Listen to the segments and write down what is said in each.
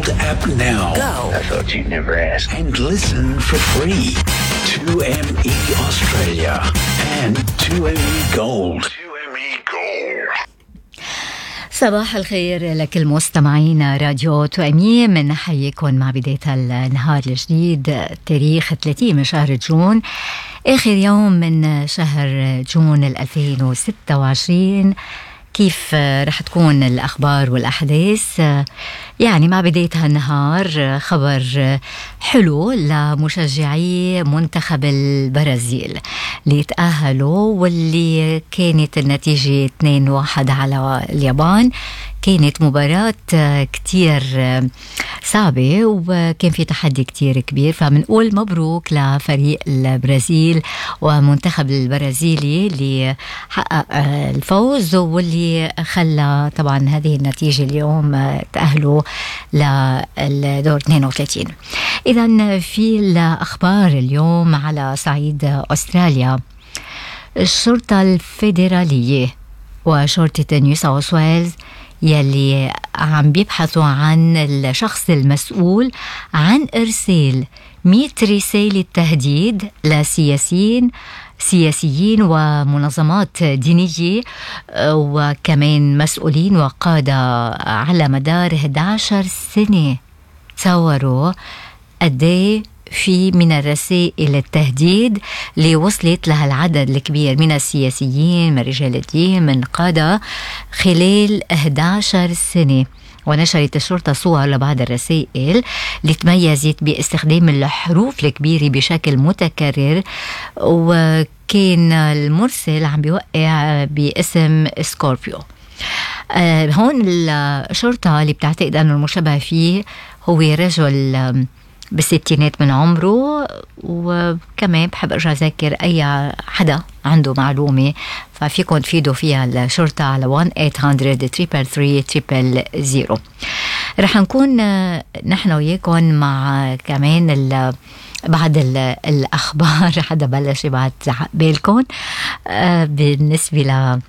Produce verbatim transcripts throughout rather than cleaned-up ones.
Gold app now. Go. I thought you'd never ask. And listen for free. two M E Australia and two M E Gold. two M E Gold. صباح الخير لك المستمعين راديو توأمي، من نحييكم مع بداية النهار الجديد تاريخ ثلاثين من شهر جون، آخر يوم من شهر جون ألفين وستة وعشرين. كيف رح تكون الأخبار والأحداث؟ يعني مع بداية هالنهار خبر حلو لمشجعي منتخب البرازيل اللي تأهلوا، واللي كانت النتيجة اثنين واحد على اليابان. كانت مباراة كتير صعبة وكان في تحدي كتير كبير، فمنقول مبروك لفريق البرازيل ومنتخب البرازيلي اللي حقق الفوز، واللي خلى طبعا هذه النتيجة اليوم تأهلوا للدور اثنين وثلاثين. إذن في الأخبار اليوم على صعيد أستراليا، الشرطة الفيدرالية وشرطة نيو ساوث ويلز يلي عم بيبحثوا عن الشخص المسؤول عن إرسال مئة رسالة تهديد لسياسيين سياسيين ومنظمات دينية وكمان مسؤولين وقادة على مدار إحدى عشرة سنة. تصوروا قديه في من الرسائل التهديد اللي وصلت لها العدد الكبير من السياسيين، من رجال الدين، من قادة خلال إحدى عشرة سنة. ونشرت الشرطة صور لبعض الرسائل اللي تميزت باستخدام الحروف الكبيرة بشكل متكرر، وكان المرسل عم بيوقع باسم سكوربيو. آه هون الشرطة اللي بتعتقد أنه المشبه فيه هو رجل بالستينات من عمره. وكمان بحب ارجع اذكر اي حدا عنده معلومه ففيكم تفيدوا فيها الشرطه على واحد ثمانمية ثلاثة ثلاثة ثلاثة صفر. رح نكون نحن وياكم مع كمان بعض الاخبار حدا بلش يبعت بالكم بالنسبه ل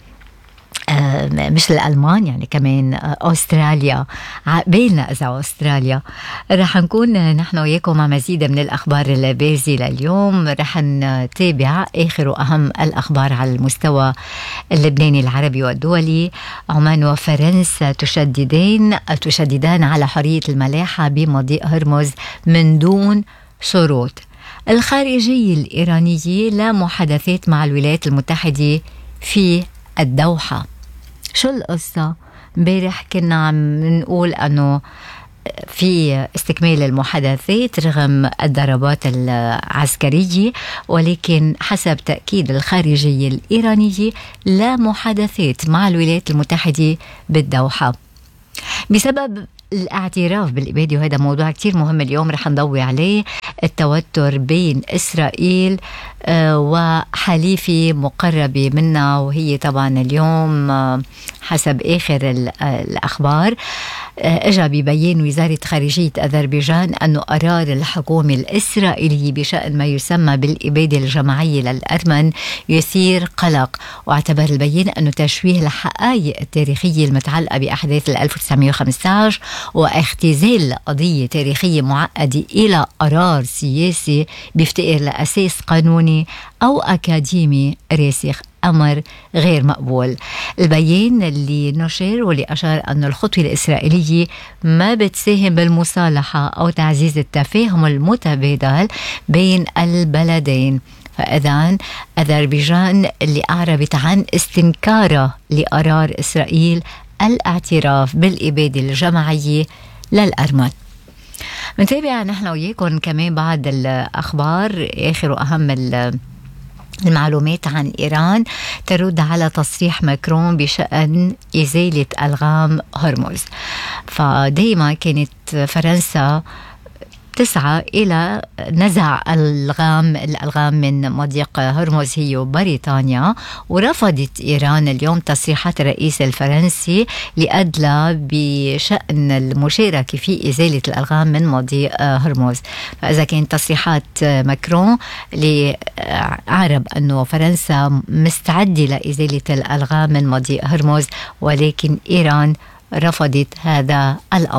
مش الألمان، يعني كمان أستراليا. عقبالنا إذا أستراليا رح نكون نحن وياكم مع مزيد من الأخبار البارزة لليوم. رح نتابع آخر وأهم الأخبار على المستوى اللبناني العربي والدولي. عمان وفرنسا تشددان تشددان على حرية الملاحة بمضيق هرمز من دون شروط. الخارجية الإيرانية لا محادثات مع الولايات المتحدة في الدوحة. شو القصة؟ امبارح كنا عم نقول أنه في استكمال المحادثات رغم الضربات العسكرية، ولكن حسب تأكيد الخارجية الإيرانية لا محادثات مع الولايات المتحدة بالدوحة بسبب الاعتراف بالإبادة. وهذا موضوع كتير مهم اليوم رح نضوي عليه. التوتر بين إسرائيل وحليفة مقربة منا، وهي طبعا اليوم حسب آخر الأخبار اجى ببيان وزارة خارجية أذربيجان أنه قرار الحكومة الإسرائيلية بشأن ما يسمى بالإبادة الجماعية للأرمن يثير قلق. واعتبر البيان أنه تشويه الحقائق التاريخية المتعلقة بأحداث ألف وتسعمئة وخمسة عشر واختزال قضية تاريخية معقدة إلى قرار سياسي بيفتقر لأساس قانوني أو أكاديمي راسخ، أمر غير مقبول. البيان اللي نشر واللي أشار أن الخطوة الإسرائيلية ما بتساهم بالمصالحة أو تعزيز التفاهم المتبادل بين البلدين. فإذن أذربيجان اللي أعربت عن استنكارها لقرار إسرائيل الاعتراف بالإبادة الجماعية للأرمن. منتابع نحن وياكم كمان بعض الأخبار. آخر وأهم المعلومات عن إيران ترد على تصريح ماكرون بشأن إزالة ألغام هرمز. فدايما كانت فرنسا تسعى إلى نزع الألغام الألغام من مضيق هرمز هي وبريطانيا، ورفضت إيران اليوم تصريحات الرئيس الفرنسي لأدلى بشأن المشاركة في إزالة الألغام من مضيق هرمز. فإذا كانت تصريحات ماكرون اللي أعرب أنه فرنسا مستعدة لإزالة الألغام من مضيق هرمز، ولكن إيران رفضت هذا الأمر.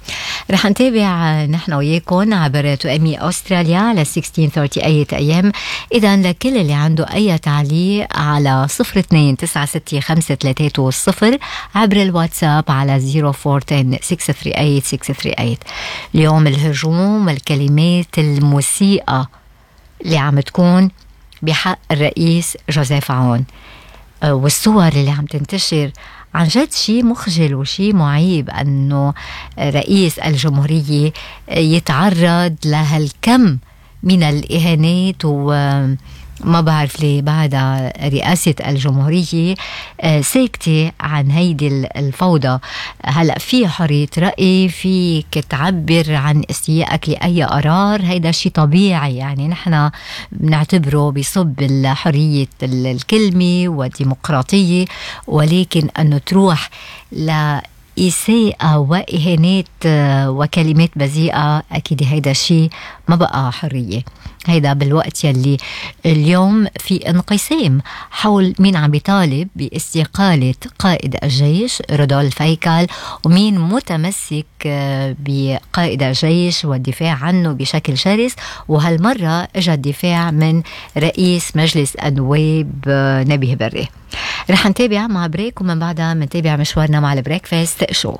رح نتابع نحن وياكم عبر تو ام اي أستراليا على ستة عشر ثلاثين اي ام. إذا لكل اللي عنده أي تعليق على صفر اثنين تسعة ستة خمسة ثلاثة صفر عبر الواتساب على صفر أربعة عشرة ستة ثلاثة ثمانية ستة ثلاثة ثمانية. اليوم الهجوم والكلمات المسيئة اللي عم تكون بحق الرئيس جوزيف عون والصور اللي عم تنتشر عن جد شيء مخجل وشيء معيب أنه رئيس الجمهورية يتعرض لهالكم من الإهانات، وما بعرف ليه بعد رئاسة الجمهورية ساكتة عن هيدي الفوضى. هلأ في حرية رأي، فيك تعبر عن استيائك لأي قرار، هيدا شيء طبيعي، يعني نحن بنعتبره بصب الحرية الكلمة والديمقراطية، ولكن أنه تروح ل إساءة وإهانات وكلمات بذيئة أكيد هيدا شيء ما بقى حرية. هيدا بالوقت يلي اليوم في انقسام حول مين عم بيطالب باستقالة قائد الجيش رودولف هيكل، ومين متمسك بقائد الجيش والدفاع عنه بشكل شرس. وهالمرة اجى الدفاع من رئيس مجلس النواب نبيه بري. رح نتابع مع بريك، ومن بعدها منتابع مشوارنا مع البريكفاست شو.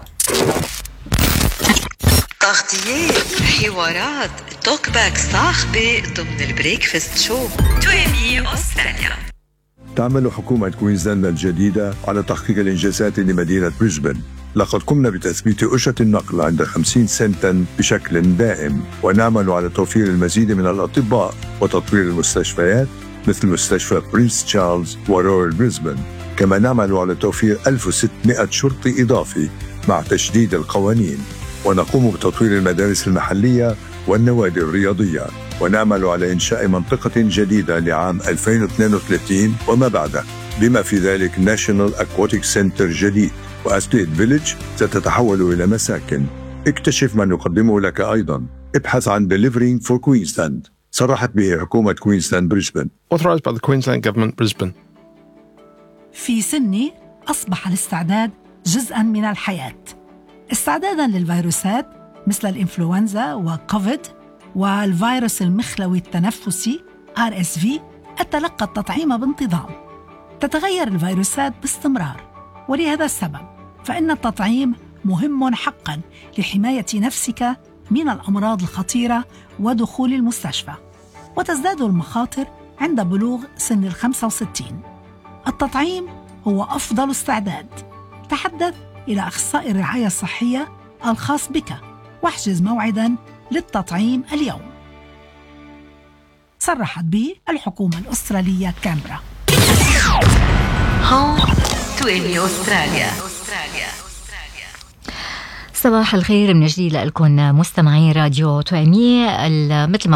تغطيات، حوارات، توك باك صاخبة ضمن البريكفاست شو. تو ام اي أستراليا. تعمل حكومة كوينزلاند الجديدة على تحقيق الإنجازات لمدينة بريسبن. لقد قمنا بتثبيت أجرة النقل عند خمسين سنتا بشكل دائم، ونعمل على توفير المزيد من الأطباء وتطوير المستشفيات مثل مستشفى برنس تشارلز ورويال بريسبن. كما نعمل على توفير ألف وستمائة شرطي إضافي مع تشديد القوانين، ونقوم بتطوير المدارس المحلية والنوادي الرياضية، ونعمل على إنشاء منطقة جديدة لعام ألفين واثنين وثلاثين وما بعده، بما في ذلك ناشونال أكواتيك سنتر جديد وأستيت فيليج ستتحول إلى مساكن. اكتشف ما نقدمه لك أيضا. ابحث عن Delivering for Queensland. صرحت به حكومة كوينزلاند بريسبن. Authorized by the Queensland Government Brisbane. في سني أصبح الاستعداد جزءاً من الحياة، استعداداً للفيروسات مثل الإنفلونزا وكوفيد والفيروس المخلوي التنفسي آر إس في. أتلقى التطعيم بانتظام. تتغير الفيروسات باستمرار، ولهذا السبب فإن التطعيم مهم حقاً لحماية نفسك من الأمراض الخطيرة ودخول المستشفى. وتزداد المخاطر عند بلوغ سن الخمسة وستين. التطعيم هو أفضل استعداد. تحدث إلى أخصائي الرعاية الصحية الخاص بك واحجز موعداً للتطعيم اليوم. صرحت به الحكومة الأسترالية كامبرا. هون تو ام اي أستراليا. صباح الخير من جديد لكم مستمعين راديو تو ام اي. مثل ما